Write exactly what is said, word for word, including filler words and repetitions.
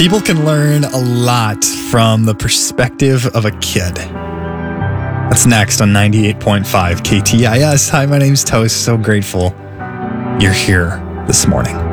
People can learn a lot from the perspective of a kid. That's next on ninety-eight point five K T I S. Hi, my name's Toast. So grateful you're here this morning.